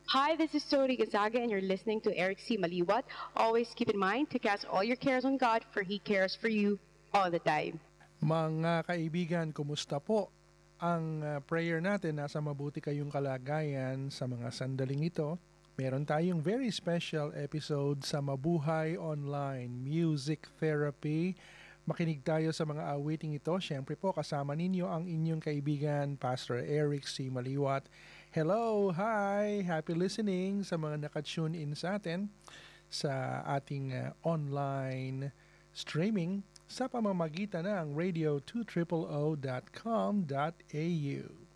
Hi, this is Tori Gonzaga, and you're listening to Eric C. Maliwat. Always keep in mind to cast all your cares on God, for He cares for you all the time. Mga kaibigan, kumusta po? Ang prayer natin nasa mabuti kayong kalagayan sa mga sandaling ito. Meron tayong very special episode sa Mabuhay Online Music Therapy. Makinig tayo sa mga awiting ito. Siyempre po kasama ninyo ang inyong kaibigan Pastor Eric C. Maliwat. Hello, hi, happy listening sa mga nakatune in sa atin sa ating online streaming sa pamamagitan ng radio200.com.au.